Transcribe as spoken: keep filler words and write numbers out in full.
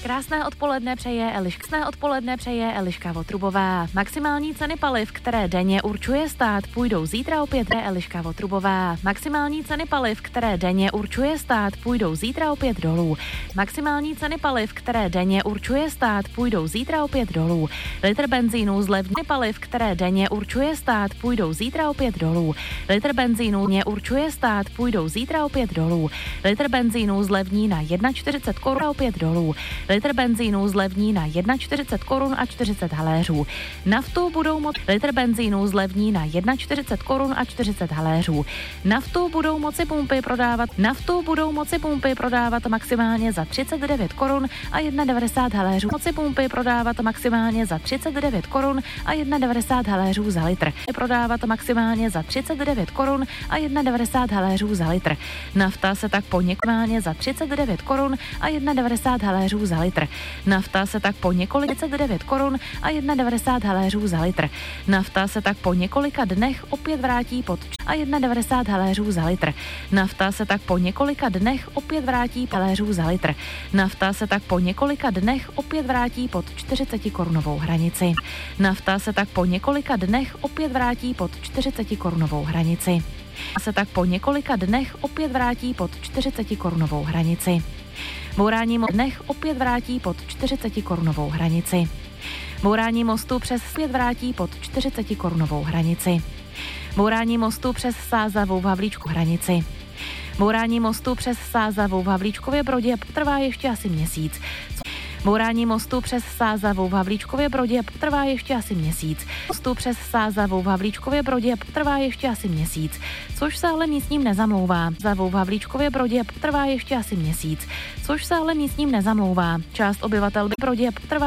Krásné odpoledne přeje Eliška. Krásné odpoledne přeje Eliška Votrubová. Maximální ceny paliv, které denně určuje stát, půjdou zítra opět Eliška Votrubová. Maximální ceny paliv, které denně určuje stát, půjdou zítra opět dolů. Maximální ceny paliv, které denně určuje stát, půjdou zítra opět dolů. Litr benzínu zlevní paliv, které denně určuje stát, půjdou zítra opět dolů. Litr benzínu denně určuje stát, půjdou zítra opět dolů. Litr benzínu zlevní na čtyřicet jedna korun a opět dolů. Litr benzínu zlevní na čtyřicet jedna korun a čtyřicet haléřů. Naftu budou moci litr benzínu zlevní na čtyřicet jedna korun a čtyřicet haléřů. Naftu budou moci pumpy prodávat. Naftu budou moci pumpy prodávat maximálně za třicet devět korun a devadesát jedna haléřů. Moci pumpy prodávat maximálně za třicet devět korun a devadesát jedna haléřů za litr. Prodávat maximálně za třicet devět korun a devadesát jedna haléřů za litr. Nafta se tak po někmáně za třicet devět korun a devadesát jedna haléřů za litr. Nafta se tak po několik třicet devět korun a devadesát jedna haléřů za litr. Nafta se tak po několika dnech opět vrátí pod a devadesát jedna haléřů za litr. Nafta se tak po několika dnech opět vrátí haléřů za litr. Nafta se tak po několika dnech opět vrátí pod čtyřicet korunovou hranici. Nafta se tak po několika dnech opět vrátí pod čtyřicet korunovou hranici. se tak po několika dnech opět vrátí pod čtyřicet korunovou hranici. Bourání dnech opět vrátí pod čtyřicet korunovou hranici. Bourání mostu přes zpět vrátí pod čtyřicet korunovou hranici. Bourání mostu přes Sázavou v Havlíčku hranici. Bourání mostu přes Sázavou v Havlíčkově Brodě trvá ještě asi měsíc. Bourání mostu přes Sázavou v Havlíčkově Brodě trvá ještě asi měsíc. Mostu přes Sázavou v Havlíčkově Brodě trvá ještě asi měsíc, což se ale místním nezamlouvá. Sázavou v Havlíčkově Brodě trvá ještě asi měsíc, což se ale místním nezamlouvá. Část obyvatel Brodě trvá